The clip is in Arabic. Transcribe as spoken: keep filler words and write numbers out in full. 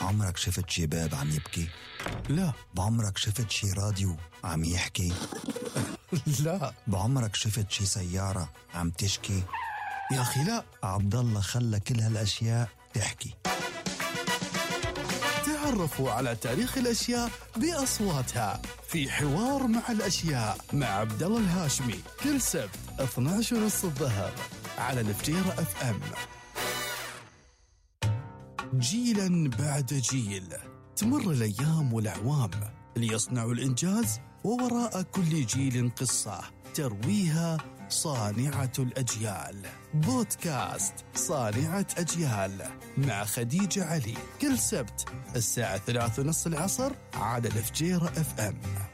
عمرك شفت شباب عم يبكي؟ لا. بعمرك شفت شي راديو عم يحكي؟ لا. بعمرك شفت شي سيارة عم تشكي؟ يا أخي لا. عبد الله خلى كل هالأشياء تحكي. تعرفوا على تاريخ الأشياء بأصواتها في حوار مع الأشياء مع عبد الله الهاشمي كل سبت اثني عشر ونص الظهر على الفجيرة اف ام. جيلا بعد جيل تمر الأيام والأعوام ليصنعوا الإنجاز، ووراء كل جيل قصة ترويها صانعة الأجيال. بودكاست صانعة أجيال مع خديجة علي كل سبت الساعة ثلاث ونص العصر على الفجيرة اف ام.